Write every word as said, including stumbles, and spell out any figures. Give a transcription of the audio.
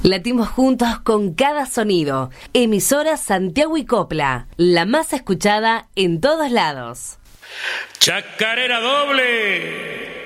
Latimos juntos con cada sonido. Emisora Santiago y Copla, la más escuchada en todos lados. ¡Chacarera doble!